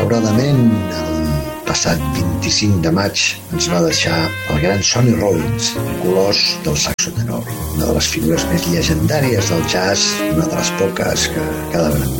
malauradament, el passat 25 de maig ens va deixar el gran Sonny Rollins, colós del saxo tenor, una de les figures més llegendàries del jazz, una de les poques que quedaven en